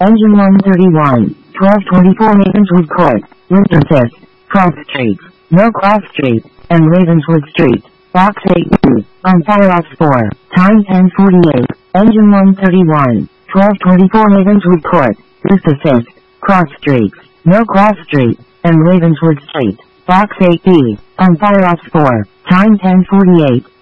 Engine 131, 1224 Ravenswood Court, Winter 5th, Cross Street, No Cross Street, and Ravenswood Street, Box 8-2, on fire off 4, time 10:48, Engine 131, 1224 Ravenswood Court, Winter 5th, Cross Street, No Cross Street, and Ravenswood Street, Box 8B, on fire off 4, time 10:48.